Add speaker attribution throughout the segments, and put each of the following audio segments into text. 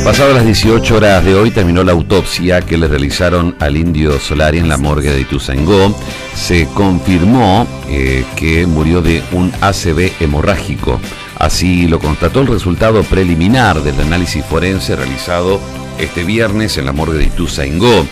Speaker 1: Pasado las 18 horas de hoy terminó la autopsia que le realizaron al Indio Solari en la morgue de Ituzaingó. Se confirmó que murió de un ACV hemorrágico. Así lo constató el resultado preliminar del análisis forense realizado este viernes en la morgue de Ituzaingó.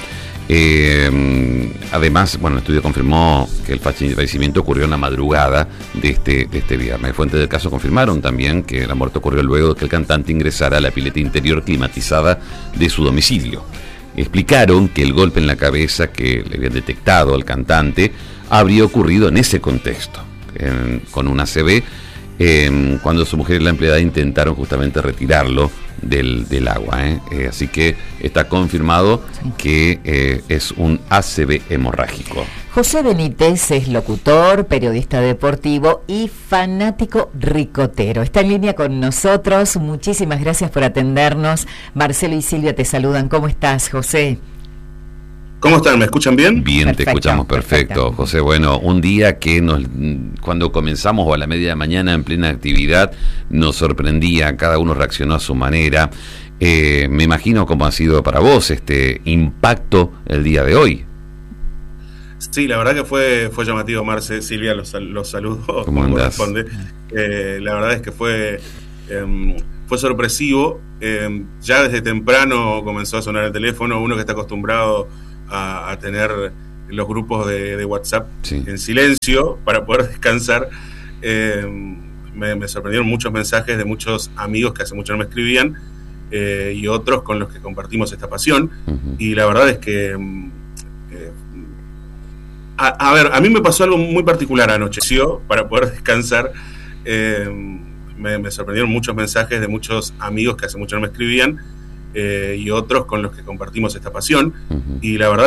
Speaker 1: Además, el estudio confirmó que el fallecimiento ocurrió en la madrugada de este viernes. Fuentes del caso confirmaron también que la muerte ocurrió luego de que el cantante ingresara a la pileta interior climatizada de su domicilio. Explicaron que el golpe en la cabeza que le habían detectado al cantante habría ocurrido en ese contexto, con un ACV, cuando su mujer y la empleada intentaron justamente retirarlo del agua. Así que está confirmado que es un ACV hemorrágico.
Speaker 2: José Benítez es locutor, periodista deportivo y fanático ricotero. Está en línea con nosotros. Muchísimas gracias por atendernos. Marcelo y Silvia te saludan. ¿Cómo estás, José?
Speaker 3: ¿Cómo están? ¿Me escuchan bien?
Speaker 1: Bien, perfecto, te escuchamos perfecto, José. Bueno, un día que cuando comenzamos o a la media de mañana en plena actividad, nos sorprendía, cada uno reaccionó a su manera. Me imagino cómo ha sido para vos este impacto el día de hoy.
Speaker 3: Sí, la verdad que fue llamativo, Marce. Silvia, los saludo.
Speaker 1: ¿Cómo andás?
Speaker 3: La verdad es que fue sorpresivo. Ya desde temprano comenzó a sonar el teléfono. Uno que está acostumbrado a tener los grupos de WhatsApp en silencio para poder descansar. Me sorprendieron muchos mensajes de muchos amigos que hace mucho no me escribían, y otros con los que compartimos esta pasión. Y la verdad es que a mí me pasó algo muy particular anoche, para poder descansar. Me sorprendieron muchos mensajes de muchos amigos que hace mucho no me escribían, y otros con los que compartimos esta pasión. Y la verdad